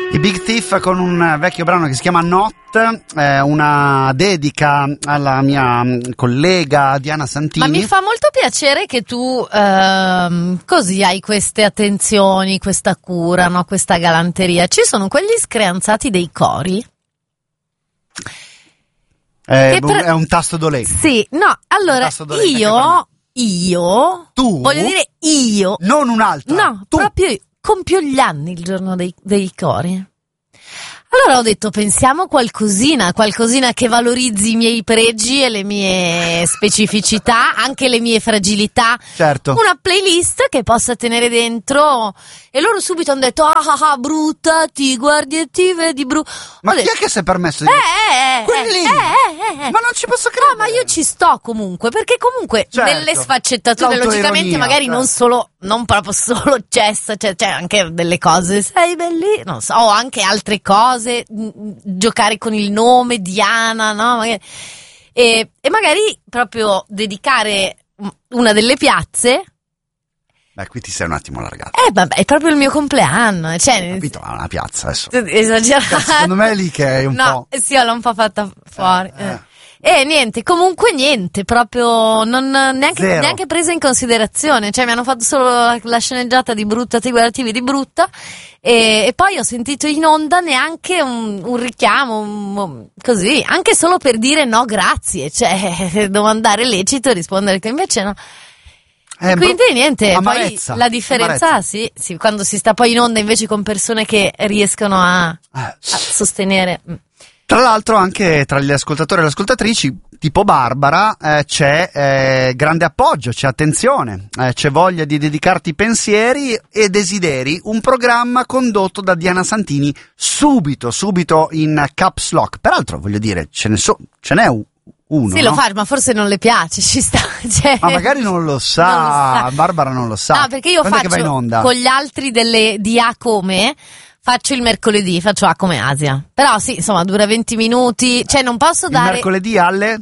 I Big Thief con un vecchio brano che si chiama Not, una dedica alla mia collega Diana Santini. Ma mi fa molto piacere che tu così hai queste attenzioni, questa cura, no? Questa galanteria. Ci sono quelli screanzati dei cori. È un tasto dolè. Sì, no, allora tu? Voglio dire io. Non un altro. No, tu. proprio compio gli anni il giorno dei cori. Allora ho detto, pensiamo qualcosina che valorizzi i miei pregi e le mie specificità, anche le mie fragilità. Certo. Una playlist che possa tenere dentro. E loro subito hanno detto, brutta, ti guardi e ti vedi brutta. Ma chi è che si è permesso di quelli lì? Ma non ci posso credere. No, ma io ci sto comunque, perché comunque certo, nelle sfaccettature, logicamente magari non proprio solo Jess, c'è anche delle cose, sei belli, non so, o anche altre cose, giocare con il nome, Diana, no? E magari proprio dedicare una delle piazze. Beh, qui ti sei un attimo allargato. Vabbè, è proprio il mio compleanno, cioè. Capito, ma una piazza adesso. Esagerato. Secondo me è lì che è un po'. Sì, l'ho un po' fatta fuori. E niente, comunque niente, proprio neanche presa in considerazione, cioè mi hanno fatto solo la sceneggiata di brutta, ti guardativi di brutta, e poi ho sentito in onda neanche un richiamo, così, anche solo per dire no grazie, cioè domandare lecito e rispondere che invece no. Quindi niente, amarezza, poi la differenza sì, quando si sta poi in onda invece con persone che riescono a sostenere. Tra l'altro anche tra gli ascoltatori e le ascoltatrici tipo Barbara c'è grande appoggio, c'è attenzione, c'è voglia di dedicarti pensieri e desideri, un programma condotto da Diana Santini subito in caps lock. Peraltro voglio dire, ce n'è uno. Sì, no? lo fa, ma forse non le piace, ci sta. Cioè, ma magari non lo sa, Barbara non lo sa. No, perché io quando faccio con gli altri di A come, faccio il mercoledì, faccio A come Asia. Però sì, insomma, dura 20 minuti, cioè non posso dare. Il mercoledì alle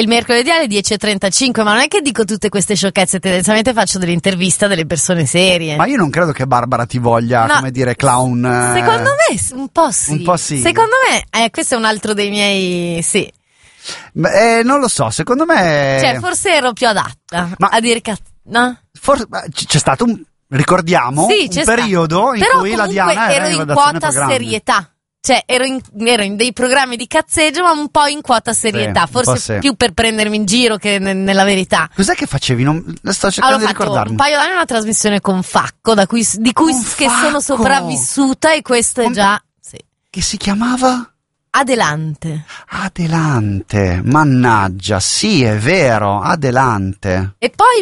10:35, ma non è che dico tutte queste sciocchezze, tendenzialmente faccio delle interviste a delle persone serie. Ma io non credo che Barbara ti voglia, come dire, clown. Secondo me un po' sì. Un po' sì. Secondo me, questo è un altro dei miei, sì. Non lo so, secondo me. Cioè, forse ero più adatta a dire no? Forse c'è stato ricordiamo, un periodo in cui la Diana ero in quota serietà. Cioè, ero in dei programmi di cazzeggio, ma un po' in quota serietà, sì, forse più per prendermi in giro che nella verità. Cos'è che facevi? Sto cercando di ricordarmi. Un paio d'anni una trasmissione con Facco, di cui sono sopravvissuta, e questo è già. Sì. Che si chiamava? Adelante, mannaggia, sì, è vero, Adelante. E poi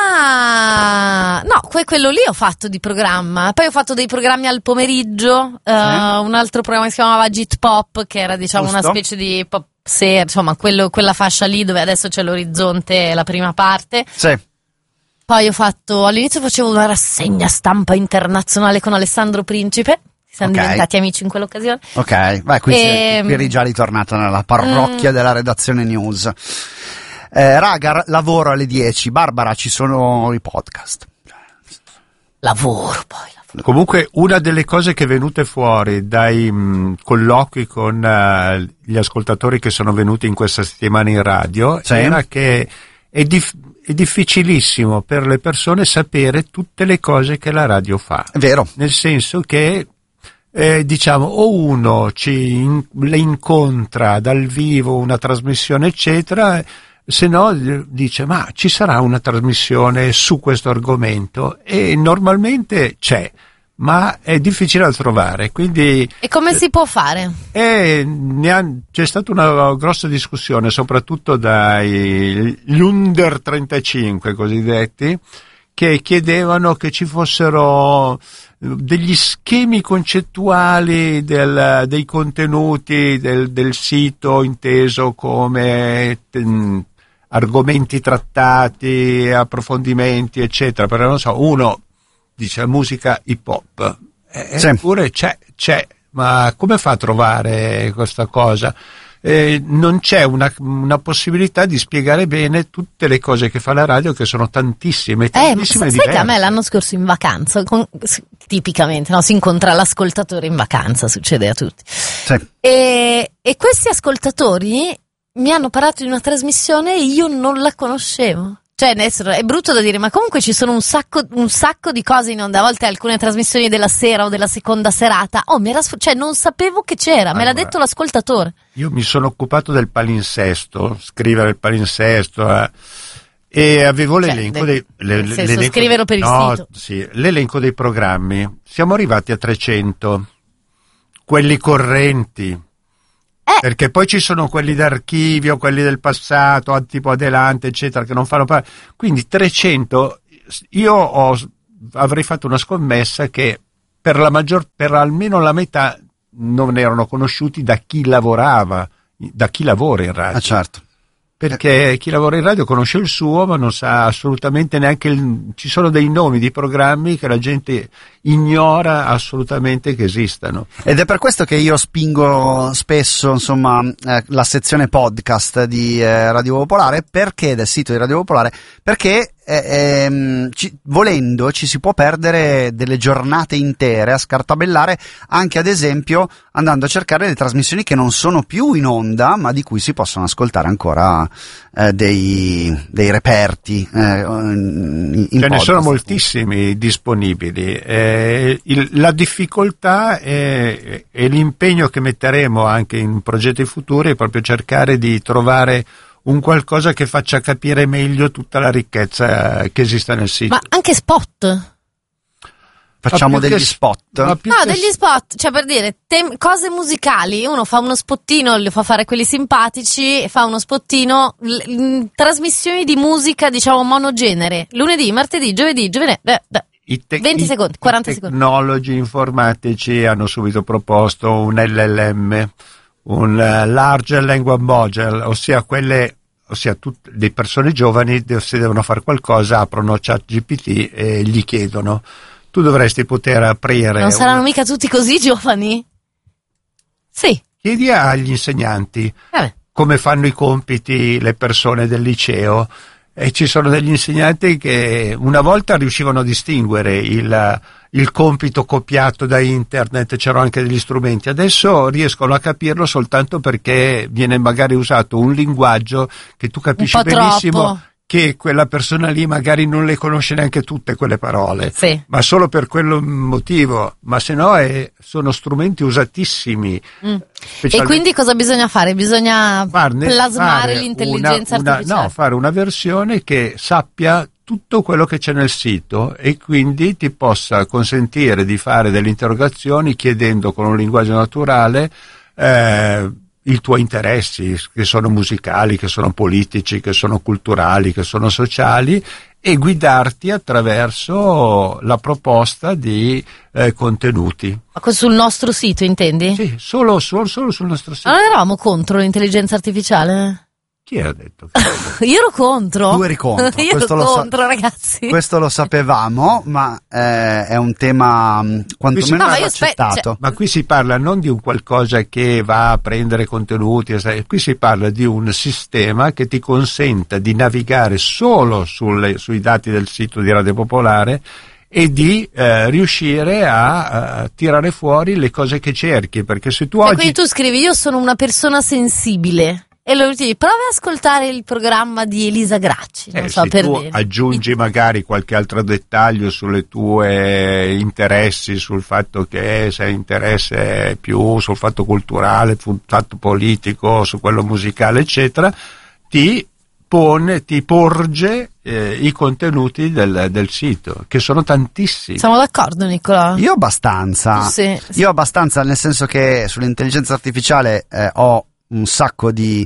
prima, no, quello lì ho fatto di programma, poi ho fatto dei programmi al pomeriggio, un altro programma che si chiamava Git Pop, che era diciamo una specie di pop serie, insomma quella fascia lì dove adesso c'è l'orizzonte, la prima parte. Sì. Poi all'inizio facevo una rassegna stampa internazionale con Alessandro Principe. Siamo diventati amici in quell'occasione. Ok, beh, qui eri già ritornata nella parrocchia della redazione news. Raga, lavoro alle 10. Barbara, ci sono i podcast. Lavoro. Comunque, una delle cose che è venute fuori dai colloqui con gli ascoltatori che sono venuti in questa settimana in radio era che è difficilissimo per le persone sapere tutte le cose che la radio fa. È vero. Nel senso che diciamo, o uno le incontra dal vivo, una trasmissione eccetera, se no dice ma ci sarà una trasmissione su questo argomento, e normalmente c'è, ma è difficile da trovare, quindi. E come si può fare? C'è stata una grossa discussione, soprattutto gli under 35 cosiddetti, che chiedevano che ci fossero degli schemi concettuali dei contenuti del sito, inteso come argomenti trattati, approfondimenti eccetera, perché non so, uno dice musica hip hop, eppure c'è, ma come fa a trovare questa cosa? non c'è una possibilità di spiegare bene tutte le cose che fa la radio, che sono tantissime sai che a me l'anno scorso in vacanza, tipicamente, no? Si incontra l'ascoltatore in vacanza, succede a tutti. Sì. E questi ascoltatori mi hanno parlato di una trasmissione e io non la conoscevo. Cioè, adesso è brutto da dire, ma comunque ci sono un sacco di cose in onda. A volte alcune trasmissioni della sera o della seconda serata. Cioè, non sapevo che c'era, me l'ha detto l'ascoltatore. Io mi sono occupato del palinsesto, scrivere il palinsesto, e avevo l'elenco scriverlo per il sito. Sì, l'elenco dei programmi. Siamo arrivati a 300, quelli correnti. Perché poi ci sono quelli d'archivio, quelli del passato, tipo Adelante, eccetera, che non fanno parte. Quindi 300, avrei fatto una scommessa che per almeno la metà non erano conosciuti da chi lavora in radio. Ah, certo. Perché chi lavora in radio conosce il suo, ma non sa assolutamente neanche ci sono dei nomi di programmi che la gente ignora assolutamente che esistano. Ed è per questo che io spingo spesso, insomma, la sezione podcast di Radio Popolare, perché del sito di Radio Popolare, perché volendo ci si può perdere delle giornate intere a scartabellare, anche ad esempio andando a cercare le trasmissioni che non sono più in onda, ma di cui si possono ascoltare ancora dei reperti in Ce ne sono podcast. moltissimi disponibili. La difficoltà e l'impegno che metteremo anche in progetti futuri è proprio cercare di trovare un qualcosa che faccia capire meglio tutta la ricchezza che esiste nel sito. Ma anche spot? Facciamo degli spot? Degli spot, cioè per dire, cose musicali, uno fa uno spottino, li fa fare quelli simpatici, e fa uno spottino, trasmissioni di musica, diciamo, monogenere, lunedì, martedì, giovedì, 20 secondi, 40 secondi. I tecnologi informatici hanno subito proposto un LLM, un Large Language Model, ossia le persone giovani, se devono fare qualcosa, aprono ChatGPT e gli chiedono. Tu dovresti poter aprire. Non saranno mica tutti così giovani? Sì. Chiedi agli insegnanti come fanno i compiti le persone del liceo, e ci sono degli insegnanti che una volta riuscivano a distinguere il compito copiato da internet, c'erano anche degli strumenti, adesso riescono a capirlo soltanto perché viene magari usato un linguaggio che tu capisci benissimo troppo. Che quella persona lì magari non le conosce neanche tutte quelle parole, sì, ma solo per quel motivo, ma se no sono strumenti usatissimi. E quindi cosa bisogna fare? Bisogna plasmare l'intelligenza artificiale? Fare una versione che sappia tutto quello che c'è nel sito e quindi ti possa consentire di fare delle interrogazioni chiedendo con un linguaggio naturale i tuoi interessi, che sono musicali, che sono politici, che sono culturali, che sono sociali, e guidarti attraverso la proposta di contenuti. Ma sul nostro sito, intendi? Sì, solo sul nostro sito. Non eravamo contro l'intelligenza artificiale? Chi ha detto? Io ero contro. Tu eri contro. Io ero contro, ragazzi. Questo lo sapevamo, ma è un tema quantomeno accettato. Ma qui si parla non di un qualcosa che va a prendere contenuti, qui si parla di un sistema che ti consenta di navigare solo sui dati del sito di Radio Popolare e di riuscire a tirare fuori le cose che cerchi, perché se tu oggi... quindi tu scrivi: io sono una persona sensibile, e allora ti dici: provi ad ascoltare il programma di Elisa Gracci, non so, se per tu dire. aggiungi magari qualche altro dettaglio sulle tue interessi, sul fatto che sei interesse più sul fatto culturale, sul fatto politico, su quello musicale, eccetera, ti porge i contenuti del sito, che sono tantissimi. Siamo d'accordo, Nicola? Io abbastanza. Sì. Io abbastanza, nel senso che sull'intelligenza artificiale ho un sacco di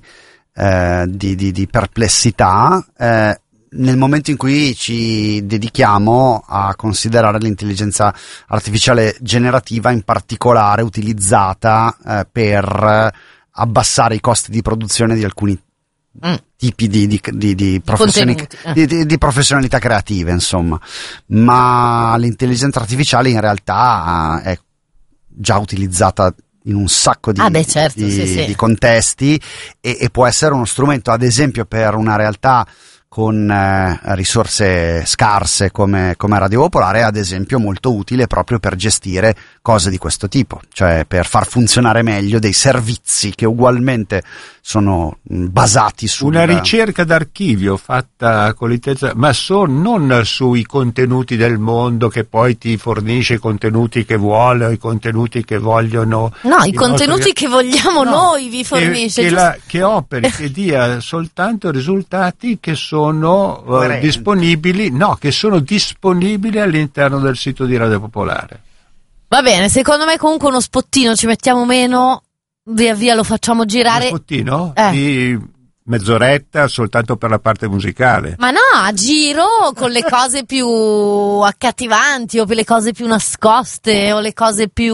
perplessità nel momento in cui ci dedichiamo a considerare l'intelligenza artificiale generativa, in particolare utilizzata per abbassare i costi di produzione di alcuni tipi di professionalità creative, insomma. Ma l'intelligenza artificiale in realtà è già utilizzata in un sacco di, certo, sì. di contesti e può essere uno strumento, ad esempio, per una realtà con risorse scarse come Radio Popolare, ad esempio molto utile proprio per gestire cose di questo tipo, cioè per far funzionare meglio dei servizi che ugualmente sono basati su una ricerca d'archivio fatta con l'intesa, ma non sui contenuti del mondo che poi ti fornisce i contenuti che vuole o i contenuti che vogliono. No, i contenuti che vogliamo noi vi fornisce. Che operi, che dia soltanto risultati che sono disponibili, che sono disponibili all'interno del sito di Radio Popolare. Va bene, secondo me comunque uno spottino ci mettiamo meno, via via lo facciamo girare. Uno spottino? Di mezz'oretta soltanto per la parte musicale. Ma no, a giro con le cose più accattivanti o le cose più nascoste o le cose più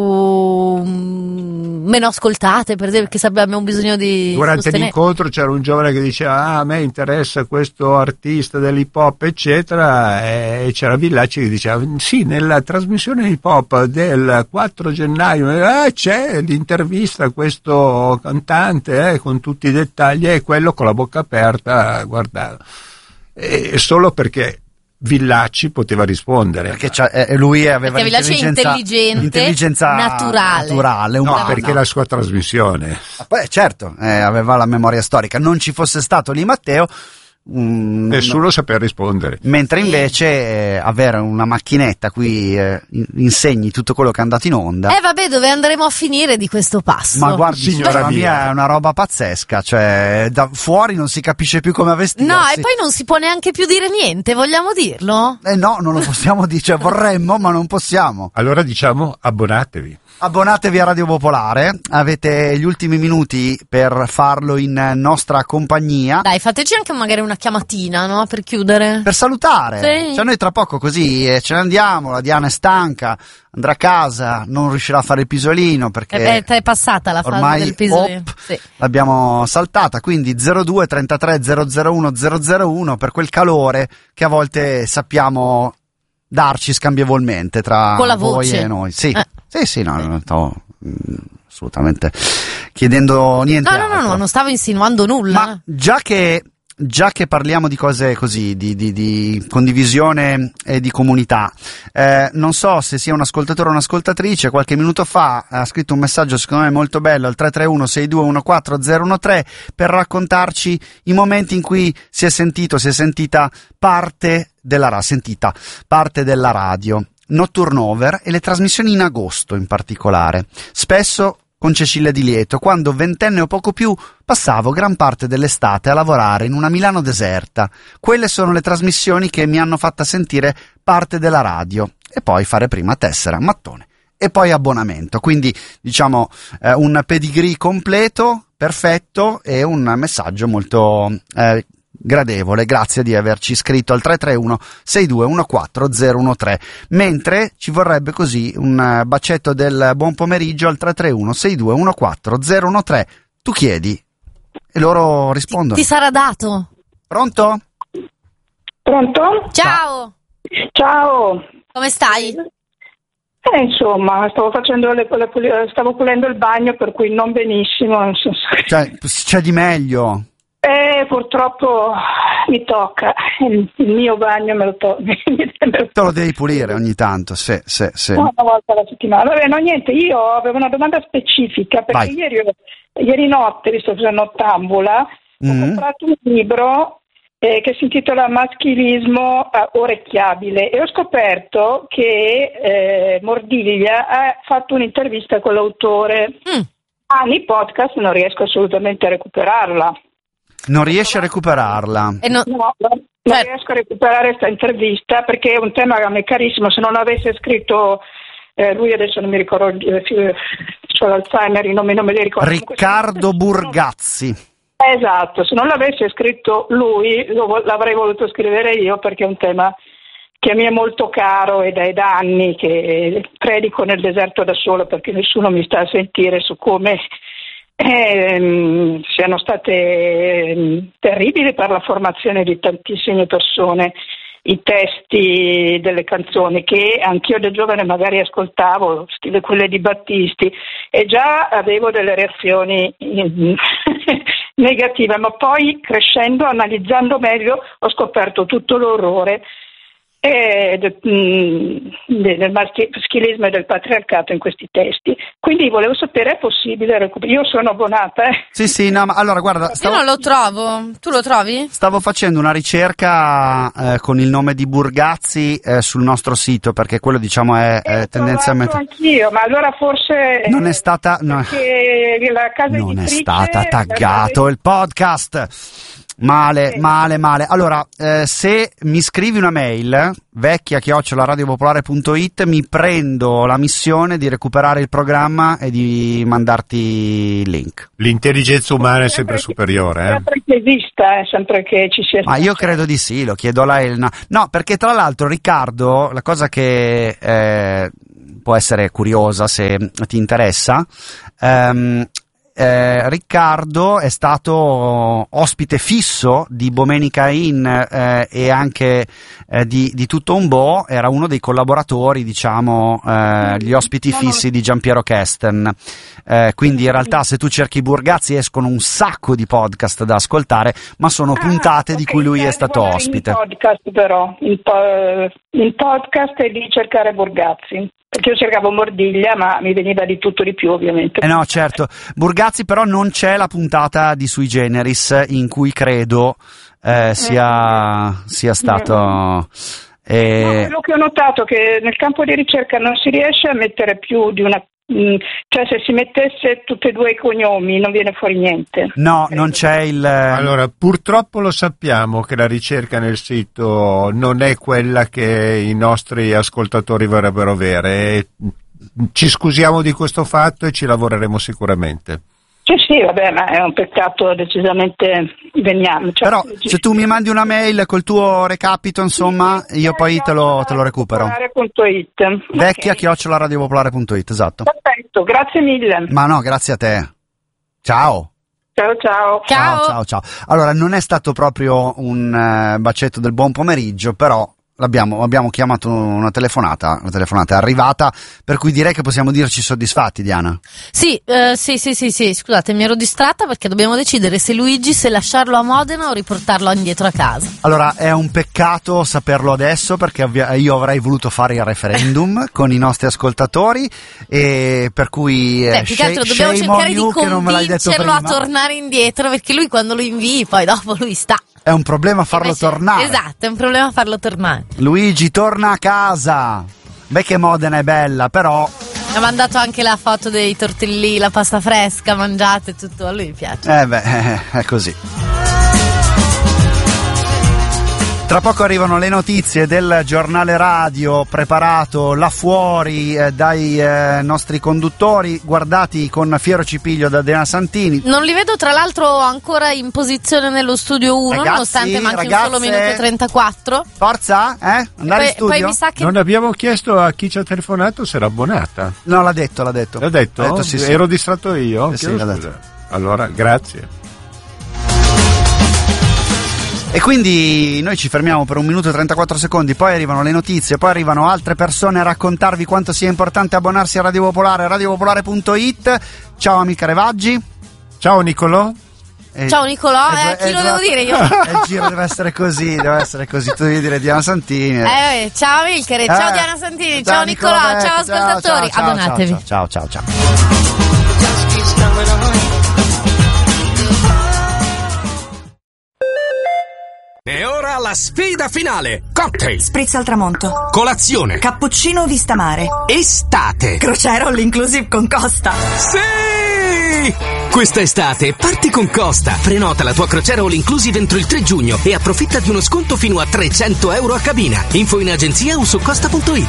meno ascoltate, per esempio, che abbiamo bisogno di durante sostenere. L'incontro c'era un giovane che diceva a me interessa questo artista dell'hip hop eccetera, e c'era Villacci che diceva sì, nella trasmissione hip hop del 4 gennaio c'è l'intervista a questo cantante con tutti i dettagli, e quello con la bocca aperta guardava, e solo perché Villacci poteva rispondere, perché lui aveva intelligenza naturale umana. No, perché la sua trasmissione poi certo aveva la memoria storica. Non ci fosse stato lì Matteo, nessuno sapeva rispondere, mentre invece avere una macchinetta qui insegni tutto quello che è andato in onda. Vabbè, dove andremo a finire di questo passo? Ma guardi, signora mia, è una roba pazzesca, cioè da fuori non si capisce più come vestirsi. No, e poi non si può neanche più dire niente, vogliamo dirlo? No, non lo possiamo dire, cioè vorremmo ma non possiamo. Allora diciamo abbonatevi a Radio Popolare, avete gli ultimi minuti per farlo in nostra compagnia. Dai, fateci anche magari una chiamatina, no? Per chiudere. Per salutare. Sì. Cioè noi tra poco così ce ne andiamo, la Diana è stanca, andrà a casa, non riuscirà a fare il pisolino perché è passata la fase ormai del pisolino. Sì. L'abbiamo saltata, quindi 02 33 001 001 per quel calore che a volte sappiamo darci scambievolmente tra con la voi voce. e noi. Sì, no, non stavo assolutamente chiedendo niente altro. No, non stavo insinuando nulla. Ma già che parliamo di cose così, di condivisione e di comunità, non so se sia un ascoltatore o un'ascoltatrice, qualche minuto fa ha scritto un messaggio secondo me molto bello al 331-6214-013 per raccontarci i momenti in cui si è sentita parte della radio, no turnover e le trasmissioni in agosto in particolare, spesso con Cecilia Di Lieto, quando ventenne o poco più passavo gran parte dell'estate a lavorare in una Milano deserta. Quelle sono le trasmissioni che mi hanno fatta sentire parte della radio, e poi fare prima tessera, mattone e poi abbonamento, quindi diciamo un pedigree completo, perfetto, e un messaggio molto gradevole. Grazie di averci scritto al 331-6214-013, mentre ci vorrebbe così un bacetto del buon pomeriggio al 331-6214-013. Tu chiedi e loro rispondono. Ti sarà dato. Pronto? Pronto? Ciao. Come stai? Insomma, stavo pulendo il bagno, per cui non benissimo. C'è di meglio. Purtroppo mi tocca, il mio bagno me lo Te lo devi pulire ogni tanto, sì. Una volta alla settimana. Vabbè, no, niente, io avevo una domanda specifica, perché ieri notte, visto che sono nottambula, ho comprato un libro che si intitola Maschilismo orecchiabile, e ho scoperto che Mordiglia ha fatto un'intervista con l'autore. Nei podcast non riesco assolutamente a recuperarla. Non riesci a recuperarla? No, non riesco a recuperare questa intervista perché è un tema a me carissimo. Se non l'avesse scritto lui, adesso non mi ricordo, c'ho l'Alzheimer, i nomi non me li ricordo. Riccardo Burgazzi. Esatto, se non l'avesse scritto lui l'avrei voluto scrivere io, perché è un tema che mi è molto caro ed è da anni che predico nel deserto da solo, perché nessuno mi sta a sentire su come siano state terribili per la formazione di tantissime persone i testi delle canzoni che anch'io da giovane magari ascoltavo, stile quelle di Battisti, e già avevo delle reazioni negative, ma poi crescendo, analizzando meglio, ho scoperto tutto l'orrore del maschilismo e del patriarcato in questi testi. Quindi volevo sapere, è possibile recuperare? Io sono abbonata. Sì, no, ma allora guarda, io non lo trovo. Tu lo trovi? Stavo facendo una ricerca con il nome di Burgazzi sul nostro sito, perché quello diciamo è tendenzialmente. Anch'io, ma allora forse non è stata, no, la casa non editrice, è stata taggato il podcast. Male. Allora, se mi scrivi una mail vecchia@radiopopolare.it, mi prendo la missione di recuperare il programma e di mandarti il link. L'intelligenza umana è sempre superiore, sempre che esista, sempre che ci sia. Ma io credo di sì, lo chiedo a Elena. No, perché tra l'altro, Riccardo, la cosa che può essere curiosa se ti interessa, Riccardo è stato ospite fisso di Bomenica Inn e anche di Tutto un Bo', era uno dei collaboratori, diciamo, gli ospiti fissi di Giampiero Kesten, quindi in realtà se tu cerchi Burgazzi escono un sacco di podcast da ascoltare, ma sono puntate di cui lui è stato ospite. In podcast però, in podcast e di cercare Burgazzi. Perché io cercavo Mordiglia, ma mi veniva di tutto di più, ovviamente. No, certo. Burgazzi però non c'è la puntata di Sui Generis in cui credo sia stato. No, quello che ho notato è che nel campo di ricerca non si riesce a mettere più di una. Cioè, se si mettesse tutti e due i cognomi non viene fuori niente. No, non c'è il. Allora, purtroppo lo sappiamo che la ricerca nel sito non è quella che i nostri ascoltatori vorrebbero avere. Ci scusiamo di questo fatto e ci lavoreremo sicuramente. Sì, vabbè, ma è un peccato decisamente veniamo. Cioè, però se tu mi mandi una mail col tuo recapito, insomma, io poi te lo recupero. Vecchia@radiopopolare.it, esatto. Perfetto, grazie mille. Ma no, grazie a te. Ciao. Ciao. Allora, non è stato proprio un bacetto del buon pomeriggio, però abbiamo chiamato una telefonata è arrivata, per cui direi che possiamo dirci soddisfatti, Diana. Sì, scusate, mi ero distratta perché dobbiamo decidere se Luigi, se lasciarlo a Modena o riportarlo indietro a casa. Allora, è un peccato saperlo adesso, perché io avrei voluto fare il referendum con i nostri ascoltatori, e per cui più che altro dobbiamo cercare di convincerlo a tornare indietro, perché lui quando lo invii poi dopo lui sta. È un problema farlo tornare. Esatto, è un problema farlo tornare. Luigi, torna a casa. Beh, che Modena è bella, però. Ha mandato anche la foto dei tortellini, la pasta fresca mangiata e tutto, a lui piace. È così. Tra poco arrivano le notizie del giornale radio preparato là fuori dai nostri conduttori, guardati con fiero cipiglio da Diana Santini. Non li vedo tra l'altro ancora in posizione nello studio 1, nonostante manchi un solo minuto e 34. Forza, andare in studio. Poi mi sa che non abbiamo chiesto a chi ci ha telefonato se era abbonata. No, l'ha detto. L'ha detto? Sì. Ero distratto io? Sì, l'ha detto. Allora, grazie. E quindi noi ci fermiamo per 1 minuto e 34 secondi, poi arrivano le notizie, poi arrivano altre persone a raccontarvi quanto sia importante abbonarsi a Radio Popolare, radiopopolare.it. Ciao Amilcare Vaggi. Ciao Nicolò. Ciao Nicolò, chi lo devo dire io? Il giro deve essere così, tu devi dire Diana Santini. Ciao Amilcare, ciao Diana Santini, ciao Nicolò, ciao ascoltatori, abbonatevi. Ciao. E ora la sfida finale. Cocktail, spritz al tramonto, colazione, cappuccino vista mare, estate, crociera all inclusive con Costa. Sì! Questa estate parti con Costa. Prenota la tua crociera all inclusive entro il 3 giugno e approfitta di uno sconto fino a €300 a cabina. Info in agenzia o su costa.it.